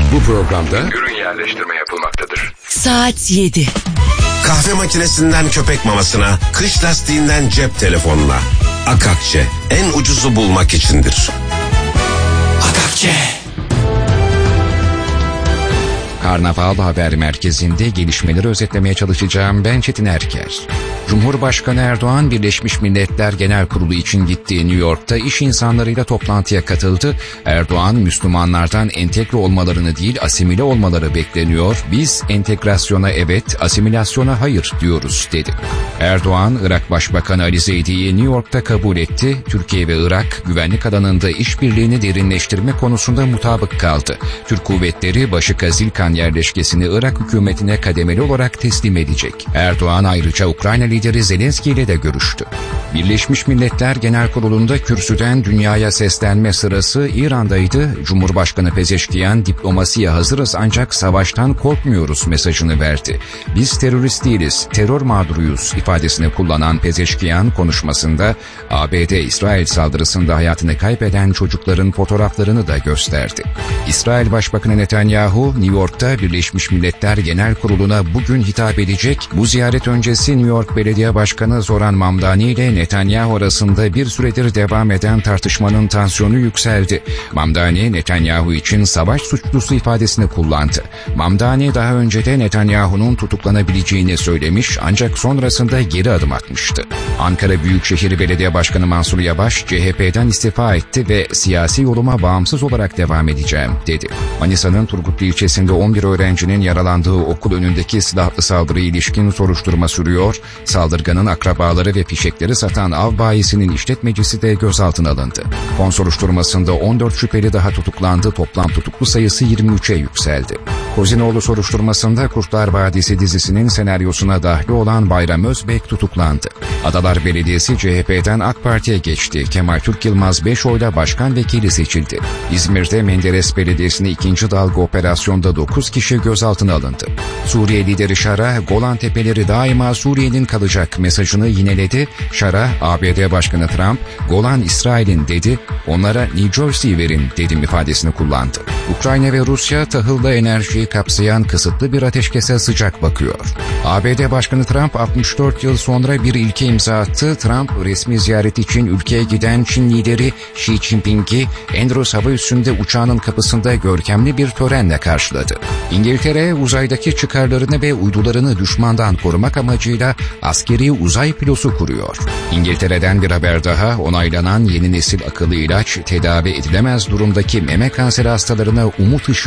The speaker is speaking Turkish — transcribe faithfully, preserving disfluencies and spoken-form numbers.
Bu programda ürün yerleştirme yapılmaktadır. Saat yedi. Kahve makinesinden köpek mamasına, kış lastiğinden cep telefonuna. Akakçe, en ucuzu bulmak içindir. Akakçe. Karnaval Haber Merkezi'nde gelişmeleri özetlemeye çalışacağım. Ben Çetin Erker. Cumhurbaşkanı Erdoğan, Birleşmiş Milletler Genel Kurulu için gittiği New York'ta iş insanlarıyla toplantıya katıldı. Erdoğan, Müslümanlardan entegre olmalarını değil, asimile olmaları bekleniyor. Biz entegrasyona evet, asimilasyona hayır diyoruz, dedi. Erdoğan, Irak Başbakanı Ali Zeydi'yi New York'ta kabul etti. Türkiye ve Irak, güvenlik alanında işbirliğini derinleştirme konusunda mutabık kaldı. Türk kuvvetleri Başı Kazilkan yerleşkesini Irak hükümetine kademeli olarak teslim edecek. Erdoğan ayrıca Ukrayna lideri Zelenski ile de görüştü. Birleşmiş Milletler Genel Kurulu'nda kürsüden dünyaya seslenme sırası İran'daydı. Cumhurbaşkanı Pezeşkiyan, diplomasiye hazırız ancak savaştan korkmuyoruz mesajını verdi. Biz terörist değiliz, terör mağduruyuz ifadesini kullanan Pezeşkiyan konuşmasında A B D-İsrail saldırısında hayatını kaybeden çocukların fotoğraflarını da gösterdi. İsrail Başbakanı Netanyahu, New York'ta Birleşmiş Milletler Genel Kurulu'na bugün hitap edecek. Bu ziyaret öncesi New York Belediye Başkanı Zoran Mamdani ile Netanyahu arasında bir süredir devam eden tartışmanın tansiyonu yükseldi. Mamdani, Netanyahu için savaş suçlusu ifadesini kullandı. Mamdani daha önce de Netanyahu'nun tutuklanabileceğini söylemiş ancak sonrasında geri adım atmıştı. Ankara Büyükşehir Belediye Başkanı Mansur Yavaş, C H P'den istifa etti ve siyasi yoluma bağımsız olarak devam edeceğim, dedi. Manisa'nın Turgutlu ilçesinde on bir öğrencinin yaralandığı okul önündeki silahlı saldırıya ilişkin soruşturma sürüyor. Saldırganın akrabaları ve fişekleri satan av bayisinin işletmecisi de gözaltına alındı. Fon soruşturmasında on dört şüpheli daha tutuklandı. Toplam tutuklu sayısı yirmi üçe yükseldi. Kozinoğlu soruşturmasında Kurtlar Vadisi dizisinin senaryosuna dahil olan Bayram Özbek tutuklandı. Adalar Belediyesi C H P'den AK Parti'ye geçti. Kemal Türk Yılmaz beş oyla başkan vekili seçildi. İzmir'de Menderes Belediyesi'ne ikinci dalga operasyonda dokuz kişi gözaltına alındı. Suriye lideri Şara, Golan Tepeleri daima Suriye'nin kalacak mesajını yineledi. Şara, A B D Başkanı Trump, Golan İsrail'in dedi, onlara New Jersey verin dedim ifadesini kullandı. Ukrayna ve Rusya tahılda enerjiyi kapsayan kısıtlı bir ateşkese sıcak bakıyor. A B D Başkanı Trump altmış dört yıl sonra bir ilke imza attı. Trump resmi ziyaret için ülkeye giden Çin lideri Xi Jinping'i Andrews hava üssünde uçağının kapısında görkemli bir törenle karşıladı. İngiltere uzaydaki çıkarlarını ve uydularını düşmandan korumak amacıyla askeri uzay filosu kuruyor. İngiltere'den bir haber daha, onaylanan yeni nesil akıllı ilaç tedavi edilemez durumdaki meme kanseri hastalarına umut ışığı